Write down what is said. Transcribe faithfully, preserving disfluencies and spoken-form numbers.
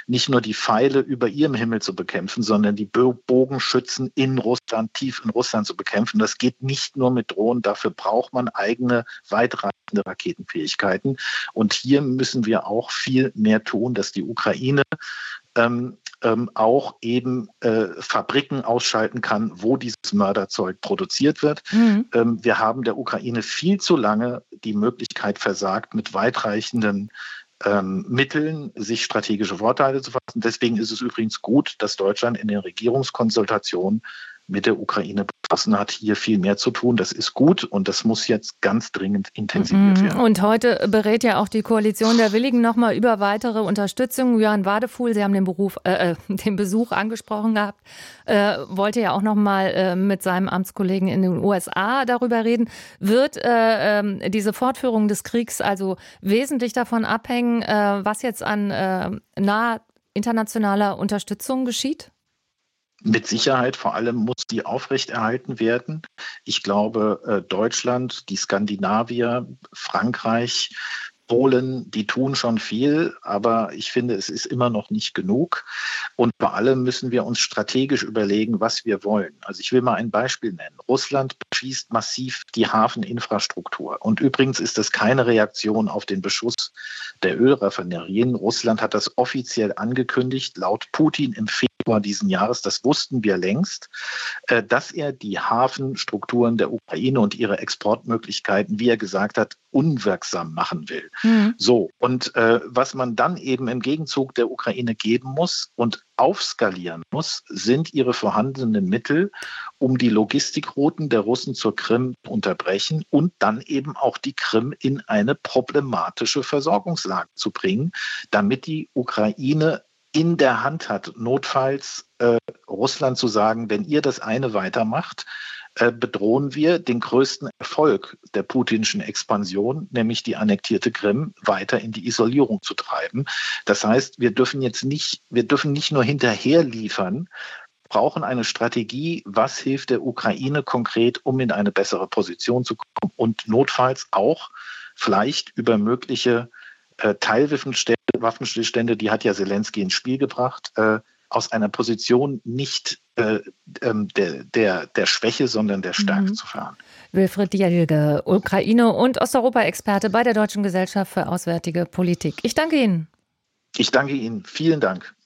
nicht nur die Pfeile über ihrem Himmel zu bekämpfen, sondern die Bogenschützen in Russland, tief in Russland zu bekämpfen. Das geht nicht nur mit Drohnen, dafür braucht man eigene, weitreichende Raketenfähigkeiten. Und hier müssen wir auch viel mehr tun, dass die Ukraine ähm, ähm, auch eben äh, Fabriken ausschalten kann, wo dieses Mörderzeug produziert wird. Mhm. Ähm, wir haben der Ukraine viel zu lange die Möglichkeit versagt, mit weitreichenden ähm, Mitteln sich strategische Vorteile zu fassen. Deswegen ist es übrigens gut, dass Deutschland in den Regierungskonsultationen mit der Ukraine beschlossen hat, hier viel mehr zu tun. Das ist gut und das muss jetzt ganz dringend intensiviert werden. Und heute berät ja auch die Koalition der Willigen nochmal über weitere Unterstützung. Jörn Wadefuhl, Sie haben den, Beruf, äh, den Besuch angesprochen gehabt, äh, wollte ja auch nochmal äh, mit seinem Amtskollegen in den U S A darüber reden. Wird äh, äh, diese Fortführung des Kriegs also wesentlich davon abhängen, äh, was jetzt an äh, naher internationaler Unterstützung geschieht? Mit Sicherheit, vor allem muss die aufrechterhalten werden. Ich glaube, Deutschland, die Skandinavier, Frankreich, Polen, die tun schon viel, aber ich finde, es ist immer noch nicht genug. Und vor allem müssen wir uns strategisch überlegen, was wir wollen. Also ich will mal ein Beispiel nennen. Russland beschießt massiv die Hafeninfrastruktur. Und übrigens ist das keine Reaktion auf den Beschuss der Ölraffinerien. Russland hat das offiziell angekündigt, laut Putin im Februar diesen Jahres, das wussten wir längst, dass er die Hafenstrukturen der Ukraine und ihre Exportmöglichkeiten, wie er gesagt hat, unwirksam machen will. Mhm. So, und äh, was man dann eben im Gegenzug der Ukraine geben muss und aufskalieren muss, sind ihre vorhandenen Mittel, um die Logistikrouten der Russen zur Krim zu unterbrechen und dann eben auch die Krim in eine problematische Versorgungslage zu bringen, damit die Ukraine in der Hand hat, notfalls äh, Russland zu sagen, wenn ihr das eine weitermacht, äh, bedrohen wir den größten Erfolg der putinschen Expansion, nämlich die annektierte Krim, weiter in die Isolierung zu treiben. Das heißt, wir dürfen jetzt nicht, wir dürfen nicht nur hinterher liefern, brauchen eine Strategie, was hilft der Ukraine konkret, um in eine bessere Position zu kommen und notfalls auch vielleicht über mögliche äh, Teilwaffenstillstände, die hat ja Zelensky ins Spiel gebracht, äh, aus einer Position nicht äh, der, der, der Schwäche, sondern der Stärke mhm. zu fahren. Wilfried Jelge, Ukraine- und Osteuropa-Experte bei der Deutschen Gesellschaft für Auswärtige Politik. Ich danke Ihnen. Ich danke Ihnen. Vielen Dank.